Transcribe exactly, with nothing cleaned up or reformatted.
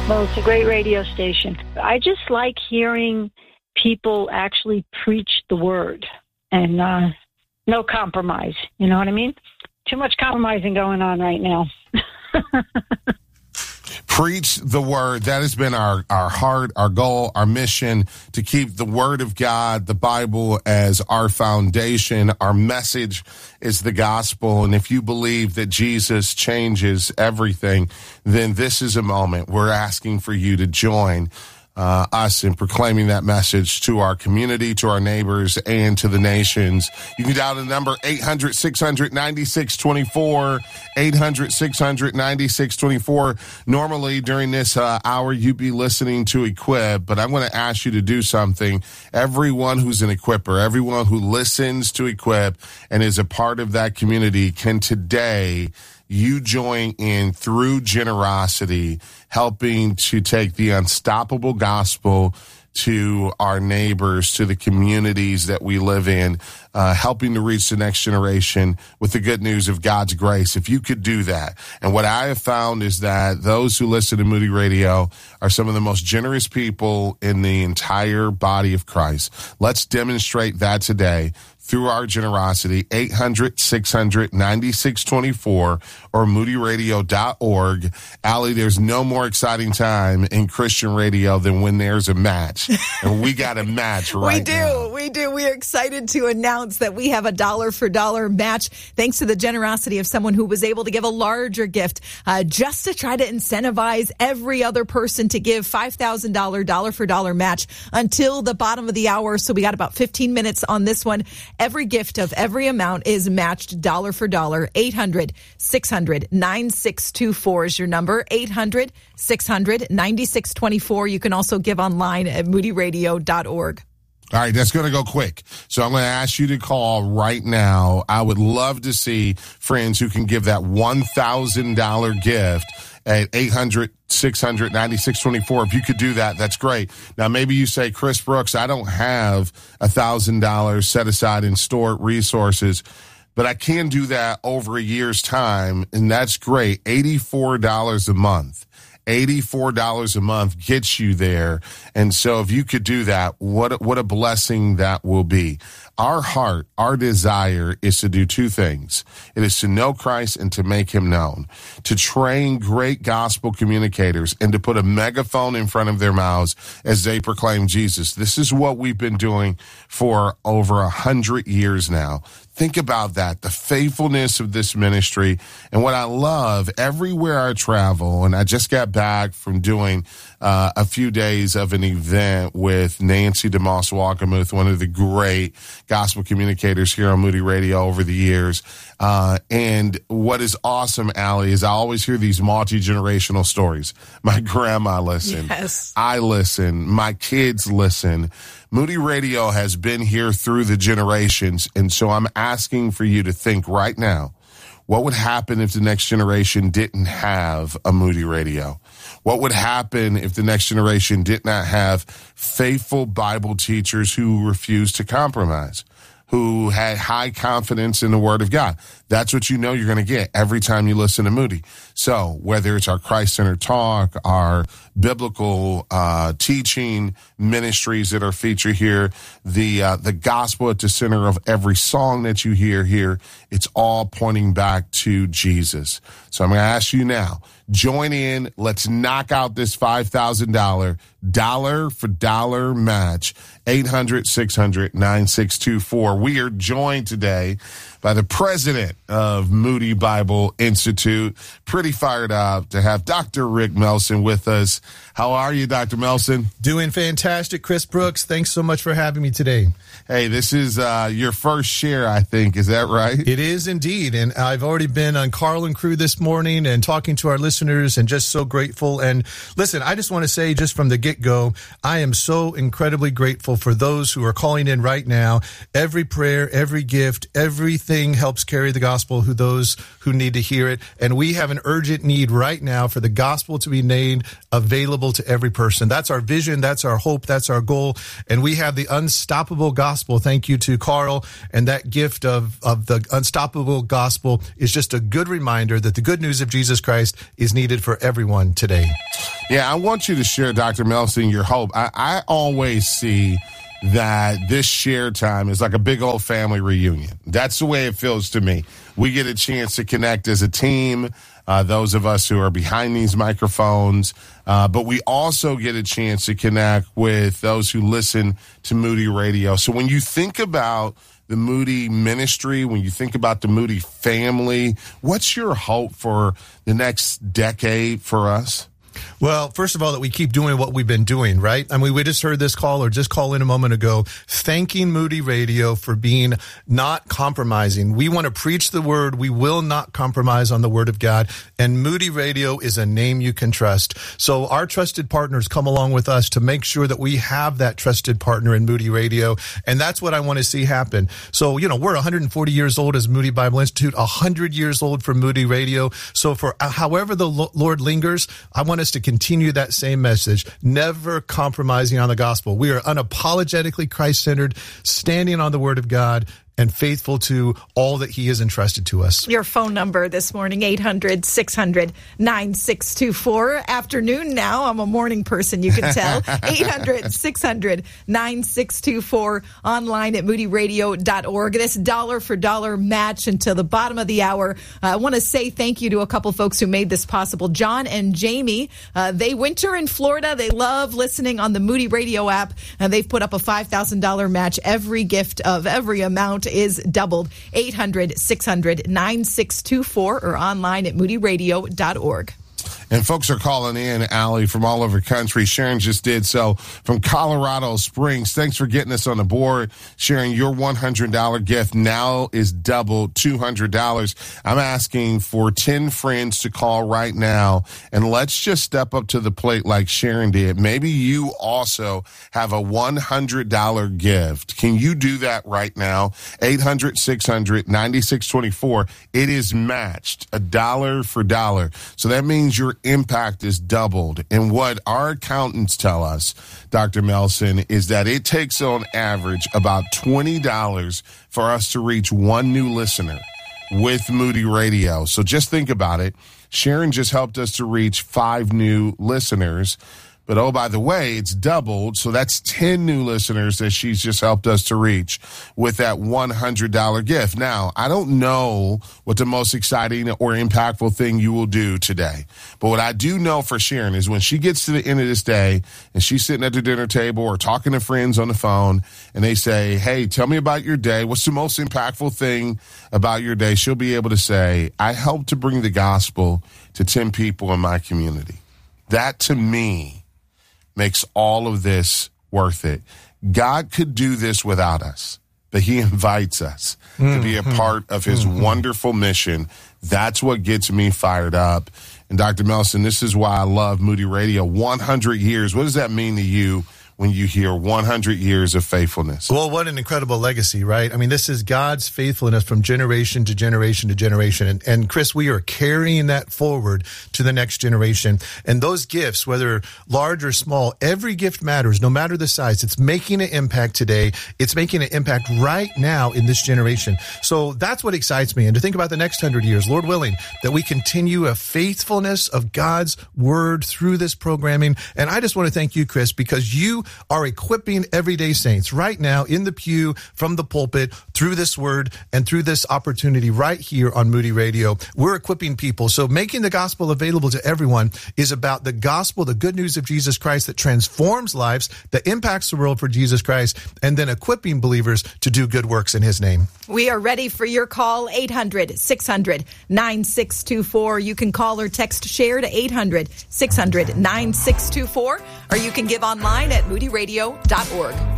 Well, it's a great radio station. I just like hearing people actually preach the word and uh, no compromise. You know what I mean? Too much compromising going on right now. Preach the word. That has been our, our heart, our goal, our mission, to keep the word of God, the Bible, as our foundation. Our message is the gospel. And if you believe that Jesus changes everything, then this is a moment we're asking for you to join Uh, us in proclaiming that message to our community, to our neighbors, and to the nations. You can dial the number eight hundred, six hundred, ninety-six twenty-four, eight hundred, six hundred, ninety-six twenty-four. Normally during this uh, hour, you'd be listening to Equip, but I'm going to ask you to do something. Everyone who's an equipper, everyone who listens to Equip and is a part of that community, can today you join in through generosity, helping to take the unstoppable gospel to our neighbors, to the communities that we live in, uh, helping to reach the next generation with the good news of God's grace. If you could do that. And what I have found is that those who listen to Moody Radio are some of the most generous people in the entire body of Christ. Let's demonstrate that today through our generosity. Eight hundred, six hundred, ninety-six twenty-four or moody radio dot org. Allie, there's no more exciting time in Christian radio than when there's a match. And we got a match right We do. now. We do. We are excited to announce that we have a dollar for dollar match thanks to the generosity of someone who was able to give a larger gift uh, just to try to incentivize every other person to give five thousand dollars dollar for dollar match until the bottom of the hour. So we got about fifteen minutes on this one. Every gift of every amount is matched dollar for dollar. eight hundred, six hundred, ninety-six twenty-four is your number. eight hundred, six hundred, ninety-six twenty-four. You can also give online at moody radio dot org. All right, that's going to go quick. So I'm going to ask you to call right now. I would love to see friends who can give that one thousand dollars gift at eight hundred, six hundred, ninety-six twenty-four. If you could do that, that's great. Now, maybe you say, Chris Brooks, I don't have one thousand dollars set aside in stored resources, but I can do that over a year's time, and that's great. eighty-four dollars a month. eighty-four dollars a month gets you there. And so if you could do that, what, what a blessing that will be. Our heart, our desire is to do two things. It is to know Christ and to make him known, to train great gospel communicators and to put a megaphone in front of their mouths as they proclaim Jesus. This is what we've been doing for over a hundred years now. Think about that, the faithfulness of this ministry. And what I love, everywhere I travel, and I just got back from doing uh, a few days of an event with Nancy DeMoss Walkamuth, one of the great gospel communicators here on Moody Radio over the years. Uh, and what is awesome, Allie, is I always hear these multi-generational stories. My grandma listened. Yes. I listen. My kids listen. Moody Radio has been here through the generations, and so I'm asking for you to think right now, what would happen if the next generation didn't have a Moody Radio? What would happen if the next generation did not have faithful Bible teachers who refused to compromise, who had high confidence in the Word of God? That's what you know you're going to get every time you listen to Moody. So whether it's our Christ-centered talk, our biblical uh, teaching ministries that are featured here, the uh, the gospel at the center of every song that you hear here, it's all pointing back to Jesus. So I'm going to ask you now, join in. Let's knock out this five thousand dollars dollar for dollar match. eight hundred, six hundred, ninety-six twenty-four. We are joined today by the president of Moody Bible Institute. Pretty fired up to have Doctor Rick Melson with us. How are you, Doctor Melson? Doing fantastic, Chris Brooks. Thanks so much for having me today. Hey, this is uh, your first share, I think. Is that right? It is indeed. And I've already been on Carl and Crew this morning and talking to our listeners and just so grateful. And listen, I just want to say just from the get-go, I am so incredibly grateful for those who are calling in right now. Every prayer, every gift, everything helps carry the gospel to those who need to hear it. And we have an urgent need right now for the gospel to be made available to every person. That's our vision. That's our hope. That's our goal. And we have the unstoppable gospel. Thank you to Carl. And that gift of, of the unstoppable gospel is just a good reminder that the good news of Jesus Christ is needed for everyone today. Yeah, I want you to share, Doctor Melson, your hope. I, I always see that this share time is like a big old family reunion. That's the way it feels to me. We get a chance to connect as a team, uh, those of us who are behind these microphones, uh, but we also get a chance to connect with those who listen to Moody Radio. So when you think about the Moody ministry, when you think about the Moody family, what's your hope for the next decade for us? Well, first of all, that we keep doing what we've been doing, right? I mean, we just heard this call or just call in a moment ago, thanking Moody Radio for being not compromising. We want to preach the word. We will not compromise on the word of God. And Moody Radio is a name you can trust. So our trusted partners come along with us to make sure that we have that trusted partner in Moody Radio. And that's what I want to see happen. So, you know, we're one hundred forty years old as Moody Bible Institute, one hundred years old for Moody Radio. So for uh, however the Lord lingers, I want us to continue that same message, never compromising on the gospel. We are unapologetically Christ-centered, standing on the word of God, and faithful to all that he has entrusted to us. Your phone number this morning, eight hundred, six hundred, nine six two four. Afternoon now. I'm a morning person, you can tell. eight hundred, six hundred, nine six two four. Online at moody radio dot org. This dollar for dollar match until the bottom of the hour. Uh, I want to say thank you to a couple folks who made this possible. John and Jamie, uh, they winter in Florida. They love listening on the Moody Radio app, and they've put up a five thousand dollars match. Every gift of every amount is doubled. eight hundred, six hundred, nine six two four or online at moody radio dot org. And folks are calling in, Allie, from all over the country. Sharon just did so from Colorado Springs. Thanks for getting us on the board. Sharon, your one hundred dollars gift now is double two hundred dollars. I'm asking for ten friends to call right now, and let's just step up to the plate like Sharon did. Maybe you also have a one hundred dollars gift. Can you do that right now? eight hundred, six hundred, nine six two four. It is matched, a dollar for dollar. So that means your impact is doubled. And what our accountants tell us, Doctor Melson, is that it takes on average about twenty dollars for us to reach one new listener with Moody Radio. So just think about it. Sharon just helped us to reach five new listeners. But, oh, by the way, it's doubled. So that's ten new listeners that she's just helped us to reach with that one hundred dollars gift. Now, I don't know what the most exciting or impactful thing you will do today. But what I do know for Sharon is when she gets to the end of this day and she's sitting at the dinner table or talking to friends on the phone and they say, hey, tell me about your day. What's the most impactful thing about your day? She'll be able to say, I helped to bring the gospel to ten people in my community. That, to me, makes all of this worth it. God could do this without us, but he invites us mm-hmm. to be a part of his mm-hmm. wonderful mission. That's what gets me fired up. And Doctor Melson, this is why I love Moody Radio. one hundred years. What does that mean to you when you hear one hundred years of faithfulness? Well, what an incredible legacy, right? I mean, this is God's faithfulness from generation to generation to generation. And, and Chris, we are carrying that forward to the next generation. And those gifts, whether large or small, every gift matters, no matter the size. It's making an impact today. It's making an impact right now in this generation. So that's what excites me. And to think about the next hundred years, Lord willing, that we continue a faithfulness of God's word through this programming. And I just want to thank you, Chris, because you are equipping everyday saints right now in the pew, from the pulpit, through this word and through this opportunity right here on Moody Radio. We're equipping people. So making the gospel available to everyone is about the gospel, the good news of Jesus Christ that transforms lives, that impacts the world for Jesus Christ, and then equipping believers to do good works in his name. We are ready for your call, eight hundred, six hundred, nine six two four. You can call or text share to eight hundred, six hundred, nine six two four, or you can give online at moody radio dot org.